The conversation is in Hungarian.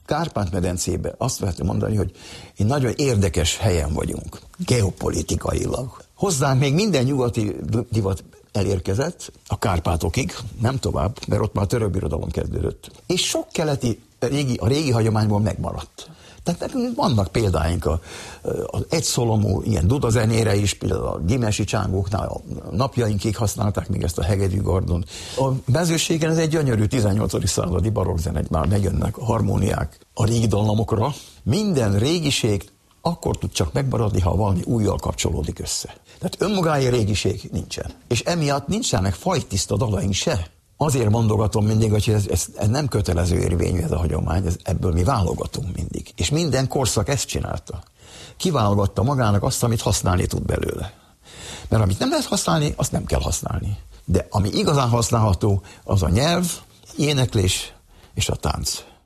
Kárpát-medencében azt lehetne mondani, hogy egy nagyon érdekes helyen vagyunk, geopolitikailag. Hozzánk még minden nyugati divat elérkezett, a Kárpátokig, nem tovább, mert ott már a török birodalom kezdődött. És sok keleti, a régi hagyományból megmaradt. Tehát nekünk vannak példáink az egyszolomú ilyen dudazenére is, például a gyimesi csángóknál a napjainkig használták még ezt a hegedű gardont. A mezőségen ez egy gyönyörű 18. századi barokkzene, már megjönnek harmóniák a régi dallamokra. Minden régiség akkor tud csak megmaradni, ha valami újjal kapcsolódik össze. Tehát önmagája régiség nincsen. És emiatt nincsenek fajtiszta dalaink se. Azért mondogatom mindig, hogy ez nem kötelező érvényű ez a hagyomány, ebből mi válogatunk mindig. És minden korszak ezt csinálta. Kiválogatta magának azt, amit használni tud belőle. Mert amit nem lehet használni, azt nem kell használni. De ami igazán használható, az a nyelv, éneklés és a tánc.